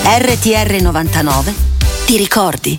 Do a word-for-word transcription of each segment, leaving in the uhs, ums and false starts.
R T R novantanove ti ricordi?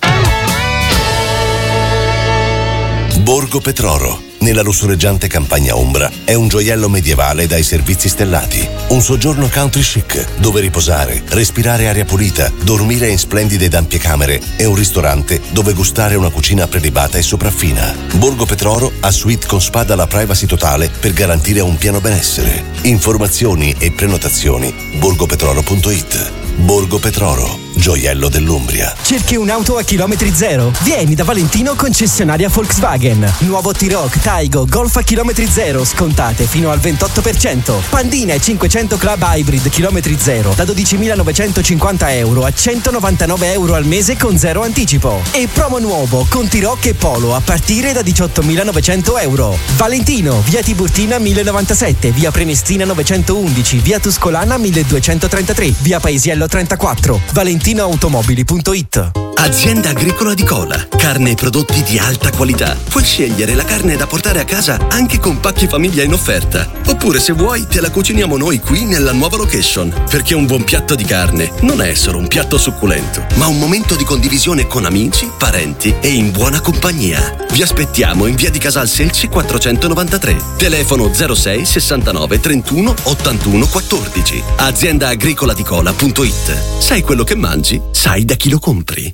Borgo Petroro, nella lussureggiante campagna ombra, è un gioiello medievale dai servizi stellati. Un soggiorno country chic, dove riposare, respirare aria pulita, dormire in splendide ed ampie camere e un ristorante dove gustare una cucina prelibata e sopraffina. Borgo Petroro ha suite con spa dalla privacy totale per garantire un pieno benessere. Informazioni e prenotazioni borgopetroro punto it. Borgo Petroro, gioiello dell'Umbria. Cerchi un'auto a chilometri zero? Vieni da Valentino concessionaria Volkswagen. Nuovo T-Roc, Taigo, Golf a chilometri zero, scontate fino al ventotto per cento. Pandina e cinquecento Club Hybrid chilometri zero da dodicimilanovecentocinquanta euro a centonovantanove euro al mese con zero anticipo. E promo nuovo con T-Roc e Polo a partire da diciottomilanovecento euro. Valentino, via Tiburtina mille novantasette, via Prenestina novecentoundici, via Tuscolana milleduecentotrentatré, via Paesiello trentaquattro. valentino automobili punto it. Azienda Agricola di Cola. Carne e prodotti di alta qualità. Puoi scegliere la carne da portare a casa anche con pacchi famiglia in offerta. Oppure, se vuoi, te la cuciniamo noi qui nella nuova location. Perché un buon piatto di carne non è solo un piatto succulento, ma un momento di condivisione con amici, parenti e in buona compagnia. Vi aspettiamo in via di Casal Selci quattrocentonovantatré. Telefono zero sei sessantanove trentuno ottantuno quattordici. azienda agricola di cola punto it. Sai quello che mangi? Sai da chi lo compri.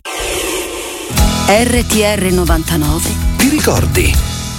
R T R novantanove ti ricordi?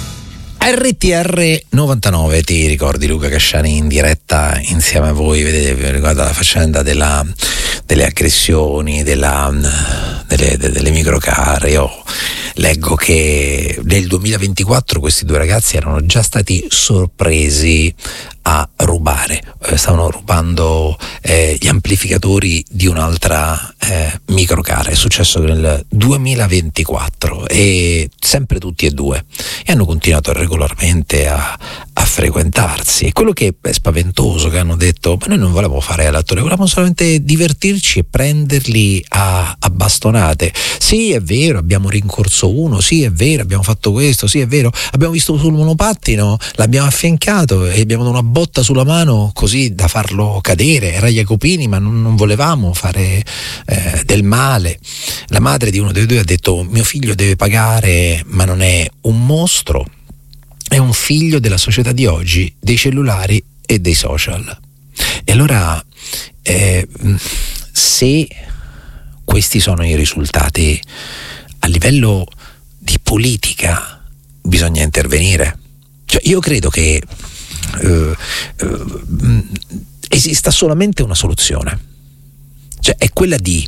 R T R novantanove ti ricordi? Luca Casciani in diretta insieme a voi. Vedete, riguarda la faccenda della, delle aggressioni, della, delle, delle microcar. Io leggo che nel duemilaventiquattro questi due ragazzi erano già stati sorpresi a rubare, eh, stavano rubando eh, gli amplificatori di un'altra eh, microcar. È successo nel duemilaventiquattro e sempre tutti e due, e hanno continuato regolarmente a, a frequentarsi. E quello che è spaventoso, che hanno detto: ma noi non volevamo fare l'attore, volevamo solamente divertirci e prenderli a, a bastonate. Sì, è vero, abbiamo rincorso uno, sì, è vero, abbiamo fatto questo, sì, è vero, abbiamo visto sul monopattino, l'abbiamo affiancato e abbiamo dato una botta sulla mano così da farlo cadere. Era Jacopini, ma non, non volevamo fare eh, del male. La madre di uno dei due ha detto: mio figlio deve pagare, ma non è un mostro, è un figlio della società di oggi, dei cellulari e dei social. E allora eh, se questi sono i risultati, a livello di politica bisogna intervenire. Cioè, io credo che Uh, uh, esista solamente una soluzione, cioè è quella di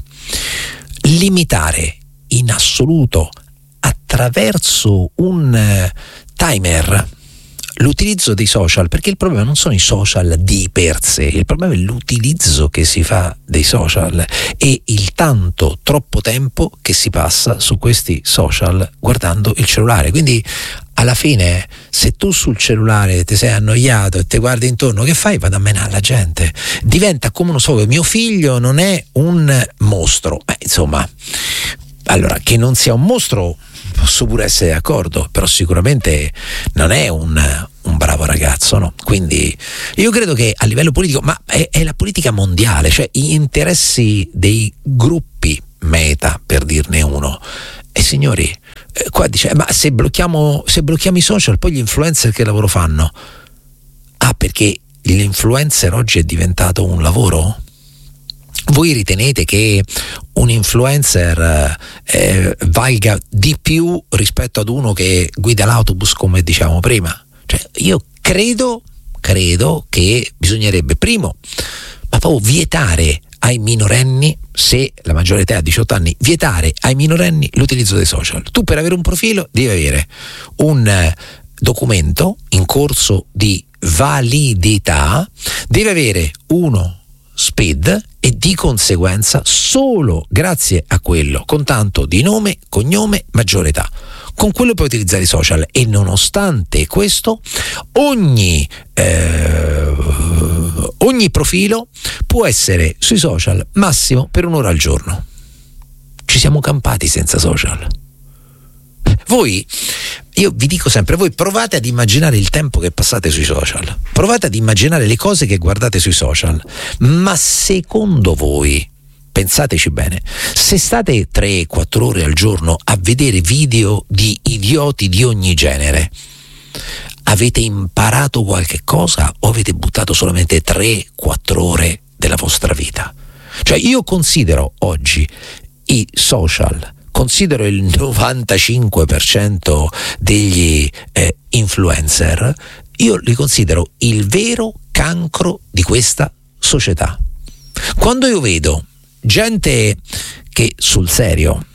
limitare in assoluto, attraverso un uh, timer, l'utilizzo dei social, perché il problema non sono i social di per sé, il problema è l'utilizzo che si fa dei social e il tanto troppo tempo che si passa su questi social guardando il cellulare. Quindi alla fine, se tu sul cellulare ti sei annoiato e ti guardi intorno, che fai? Vado a menare la gente. Diventa come, non so, mio figlio non è un mostro. Eh, insomma, allora, che non sia un mostro posso pure essere d'accordo, però sicuramente non è un, un bravo ragazzo, no? Quindi io credo che a livello politico, ma è, è la politica mondiale, cioè gli interessi dei gruppi meta, per dirne uno. E signori, eh, qua dice: ma se blocchiamo, se blocchiamo i social, poi gli influencer che lavoro fanno? Ah, perché l'influencer oggi è diventato un lavoro? Voi ritenete che un influencer eh, valga di più rispetto ad uno che guida l'autobus, come dicevamo prima? Cioè, io credo, credo che bisognerebbe, primo, ma proprio vietare ai minorenni, se la maggiore età ha diciotto anni, vietare ai minorenni l'utilizzo dei social. Tu per avere un profilo devi avere un eh, documento in corso di validità, devi avere uno SPID e di conseguenza solo grazie a quello, con tanto di nome, cognome, maggiore età, con quello puoi utilizzare i social. E nonostante questo ogni eh, ogni profilo può essere sui social massimo per un'ora al giorno. Ci siamo campati senza social. Voi, io vi dico sempre, voi provate ad immaginare il tempo che passate sui social, provate ad immaginare le cose che guardate sui social, ma secondo voi pensateci bene, se state tre quattro ore al giorno a vedere video di idioti di ogni genere, avete imparato qualche cosa o avete buttato solamente tre quattro ore della vostra vita? Cioè, io considero oggi i social, considero il novantacinque per cento degli eh, influencer, io li considero il vero cancro di questa società. Quando io vedo gente che sul serio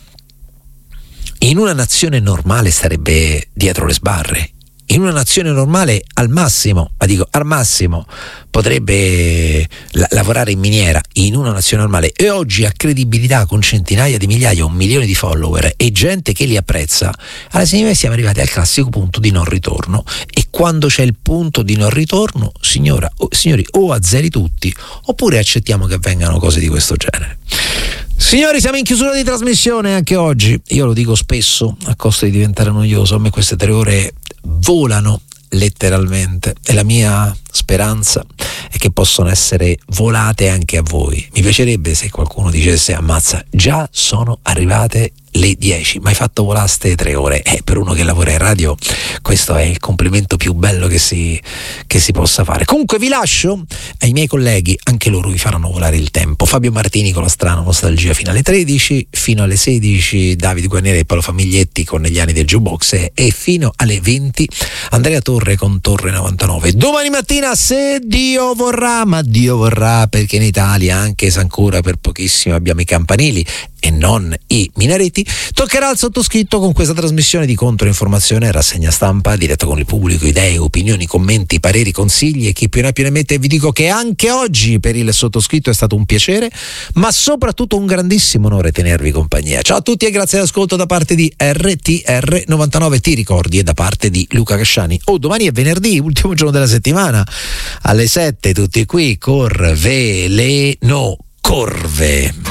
in una nazione normale starebbe dietro le sbarre, in una nazione normale al massimo, ma dico al massimo, potrebbe la- lavorare in miniera, in una nazione normale, e oggi ha credibilità con centinaia di migliaia, un milione di follower e gente che li apprezza, alla fine siamo arrivati al classico punto di non ritorno. E quando c'è il punto di non ritorno, signora, o, signori, o azzeri tutti oppure accettiamo che avvengano cose di questo genere. Signori, siamo in chiusura di trasmissione anche oggi. Io lo dico spesso a costo di diventare noioso, a me queste tre ore volano letteralmente e la mia speranza è che possono essere volate anche a voi. Mi piacerebbe se qualcuno dicesse: ammazza, già sono arrivate le dieci, ma hai fatto volaste tre ore. Eh, per uno che lavora in radio questo è il complimento più bello che si, che si possa fare. Comunque vi lascio ai miei colleghi, anche loro vi faranno volare il tempo. Fabio Martini con la strana nostalgia fino alle tredici, fino alle sedici Davide Guarnieri e Paolo Famiglietti con Negli anni del jukebox, e fino alle venti Andrea Torre con Torre novantanove. Domani mattina, se Dio vorrà, ma Dio vorrà, perché in Italia, anche se ancora per pochissimo abbiamo i campanili e non i minareti, toccherà al sottoscritto con questa trasmissione di controinformazione, rassegna stampa diretta con il pubblico, idee, opinioni, commenti, pareri, consigli e chi più ne ha più ne mette. Vi dico che anche oggi per il sottoscritto è stato un piacere, ma soprattutto un grandissimo onore tenervi compagnia. Ciao a tutti e grazie all'ascolto da parte di R T R novantanove, ti ricordi, e da parte di Luca Casciani. Oh, domani è venerdì, ultimo giorno della settimana, alle sette tutti qui, Corveleno, Corve.